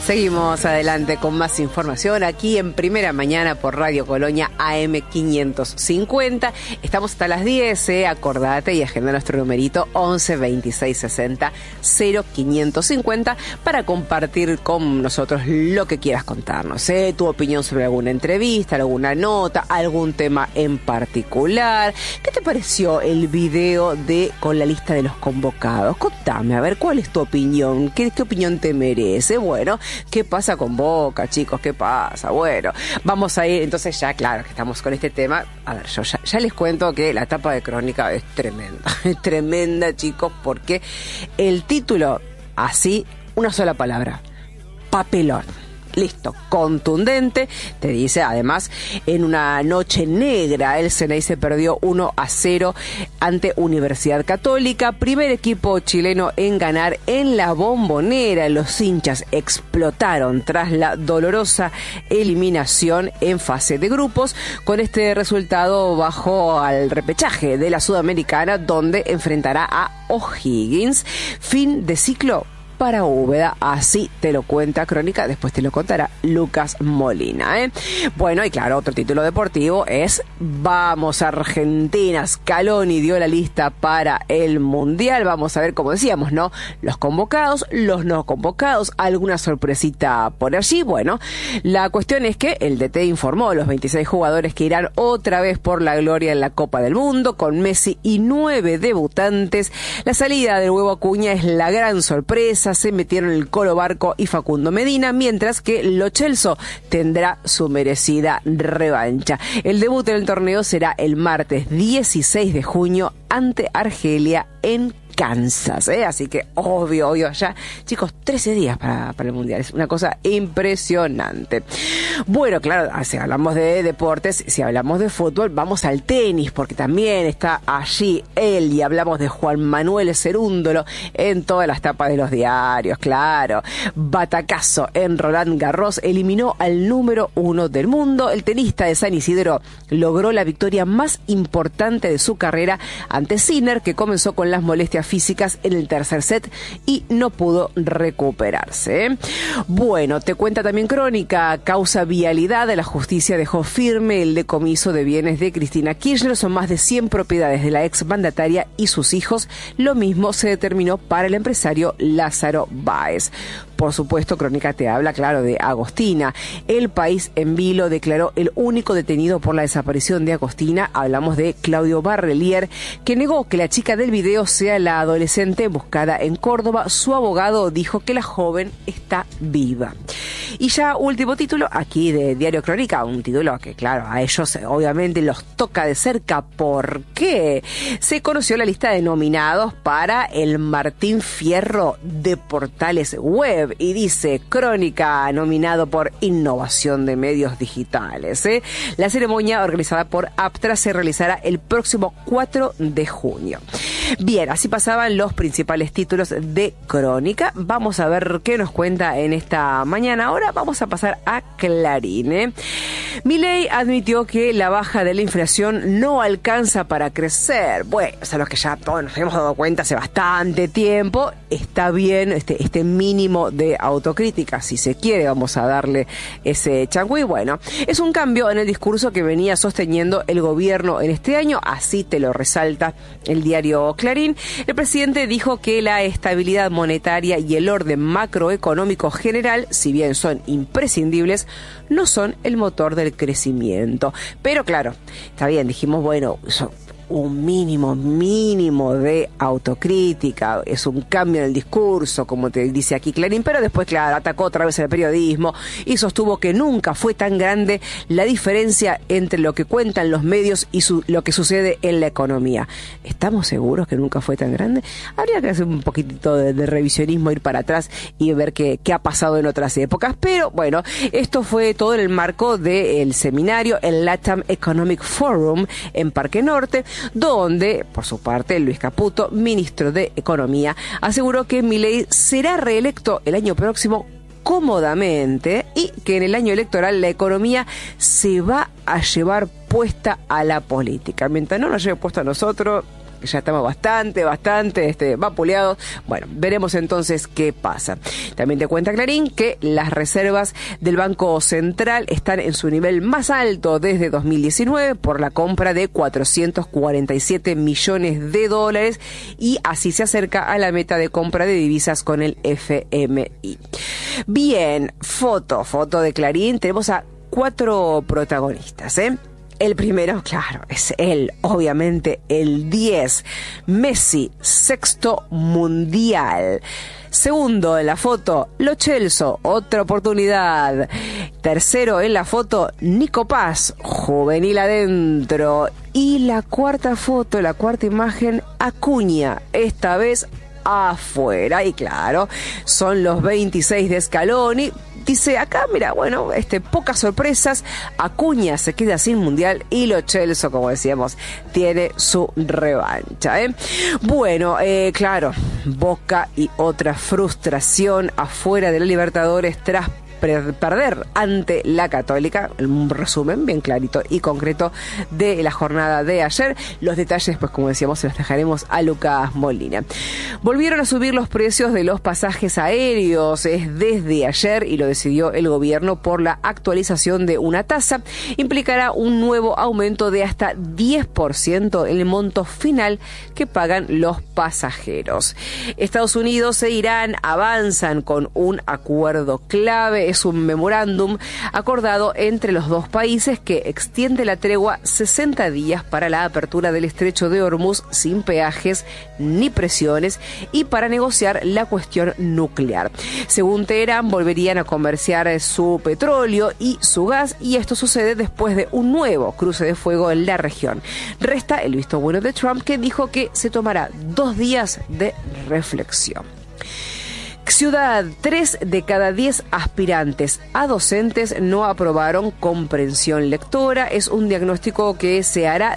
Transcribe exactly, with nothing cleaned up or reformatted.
Seguimos adelante con más información aquí en Primera Mañana por Radio Colonia A M quinientos cincuenta. Estamos hasta las diez, eh, acordate y agenda nuestro numerito once veintiséis sesenta cero quinientos cincuenta para compartir con nosotros lo que quieras contarnos, eh, tu opinión sobre alguna entrevista, alguna nota, algún tema en particular. ¿Qué te pareció el video de con la lista de los convocados? Contame, a ver, ¿cuál es tu opinión? ¿Qué, qué opinión te merece? Bueno, ¿qué pasa con Boca, chicos? ¿Qué pasa? Bueno, vamos a ir, entonces ya, claro, que estamos con este tema. A ver, yo ya, ya les cuento que la tapa de Crónica es tremenda. Es tremenda, chicos, porque el título, así, una sola palabra: papelón. Listo, contundente. Te dice, además, en una noche negra, el Ceney se perdió uno a cero ante Universidad Católica, primer equipo chileno en ganar en la Bombonera. Los hinchas explotaron tras la dolorosa eliminación en fase de grupos. Con este resultado bajó al repechaje de la Sudamericana, donde enfrentará a O'Higgins. Fin de ciclo para Úbeda, así te lo cuenta Crónica, después te lo contará Lucas Molina, ¿eh? Bueno, y claro, otro título deportivo es Vamos Argentina. Scaloni dio la lista para el Mundial. Vamos a ver, como decíamos, ¿no? Los convocados, los no convocados, alguna sorpresita por allí. Bueno, la cuestión es que el D T informó a los veintiséis jugadores que irán otra vez por la gloria en la Copa del Mundo, con Messi y nueve debutantes. La salida del Huevo Acuña es la gran sorpresa. Se metieron el Colo Barco y Facundo Medina, mientras que Lo Celso tendrá su merecida revancha. El debut en el torneo será el martes dieciséis de junio ante Argelia en Kansas, ¿eh? Así que obvio, obvio, ya, chicos, trece días para, para el Mundial. Es una cosa impresionante. Bueno, claro, si hablamos de deportes, si hablamos de fútbol, vamos al tenis, porque también está allí él, y hablamos de Juan Manuel Cerúndolo en todas las tapas de los diarios, claro. Batacazo en Roland Garros, eliminó al número uno del mundo. El tenista de San Isidro logró la victoria más importante de su carrera ante Sinner, que comenzó con las molestias físicas en el tercer set y no pudo recuperarse, ¿eh? Bueno, te cuenta también Crónica, causa vialidad. La justicia dejó firme el decomiso de bienes de Cristina Kirchner. Son más de cien propiedades de la ex mandataria y sus hijos. Lo mismo se determinó para el empresario Lázaro Báez. Por supuesto, Crónica te habla, claro, de Agostina. El País en vilo declaró el único detenido por la desaparición de Agostina. Hablamos de Claudio Barrelier, que negó que la chica del video sea la adolescente buscada en Córdoba. Su abogado dijo que la joven está viva. Y ya último título aquí de Diario Crónica, un título que, claro, a ellos obviamente los toca de cerca. ¿Por qué? Se conoció la lista de nominados para el Martín Fierro de Portales Web. Y dice Crónica, nominado por Innovación de Medios Digitales, ¿eh? La ceremonia, organizada por Aptra, se realizará el próximo cuatro de junio. Bien, así pasaban los principales títulos de Crónica. Vamos a ver qué nos cuenta en esta mañana. Ahora vamos a pasar a Clarín, ¿eh? Milei admitió que la baja de la inflación no alcanza para crecer. Bueno, o sea, los que ya todos nos hemos dado cuenta hace bastante tiempo, está bien este, este mínimo de autocrítica, si se quiere, vamos a darle ese changüí. Bueno, es un cambio en el discurso que venía sosteniendo el gobierno en este año, así te lo resalta el diario Clarín. El presidente dijo que la estabilidad monetaria y el orden macroeconómico general, si bien son imprescindibles, no son el motor del crecimiento. Pero claro, está bien, dijimos, bueno, eso, un mínimo, mínimo de autocrítica, es un cambio en el discurso, como te dice aquí Clarín, pero después, claro, atacó otra vez el periodismo y sostuvo que nunca fue tan grande la diferencia entre lo que cuentan los medios y su, lo que sucede en la economía. ¿Estamos seguros que nunca fue tan grande? Habría que hacer un poquitito de, de revisionismo, ir para atrás y ver qué, qué ha pasado en otras épocas, pero bueno, esto fue todo en el marco del seminario, el LATAM Economic Forum en Parque Norte, donde, por su parte, Luis Caputo, ministro de Economía, aseguró que Milei será reelecto el año próximo cómodamente y que en el año electoral la economía se va a llevar puesta a la política. Mientras no nos lleve puesta a nosotros, que ya estamos bastante, bastante este, vapuleados. Bueno, veremos entonces qué pasa. También te cuenta Clarín que las reservas del Banco Central están en su nivel más alto desde dos mil diecinueve por la compra de cuatrocientos cuarenta y siete millones de dólares y así se acerca a la meta de compra de divisas con el F M I. Bien, foto, foto de Clarín. Tenemos a cuatro protagonistas, ¿eh? El primero, claro, es él, obviamente, el diez. Messi, sexto mundial. Segundo en la foto, Lo Celso, otra oportunidad. Tercero en la foto, Nico Paz, juvenil adentro. Y la cuarta foto, la cuarta imagen, Acuña, esta vez afuera. Y claro, son los veintiséis de Scaloni. Dice acá, mira, bueno, este, pocas sorpresas. Acuña se queda sin mundial y Lo Celso, como decíamos, tiene su revancha, ¿eh? Bueno, eh, claro, Boca y otra frustración afuera de la Libertadores tras perder ante la Católica. Un resumen bien clarito y concreto de la jornada de ayer. Los detalles, pues como decíamos, se los dejaremos a Lucas Molina. Volvieron a subir los precios de los pasajes aéreos. Es desde ayer y lo decidió el gobierno por la actualización de una tasa. Implicará un nuevo aumento de hasta diez por ciento en el monto final que pagan los pasajeros. Estados Unidos e Irán avanzan con un acuerdo clave. Es un memorándum acordado entre los dos países que extiende la tregua sesenta días para la apertura del estrecho de Hormuz sin peajes ni presiones y para negociar la cuestión nuclear. Según Teherán, volverían a comerciar su petróleo y su gas y esto sucede después de un nuevo cruce de fuego en la región. Resta el visto bueno de Trump, que dijo que se tomará dos días de reflexión. Ciudad, tres de cada diez aspirantes a docentes no aprobaron comprensión lectora. Es un diagnóstico que se hará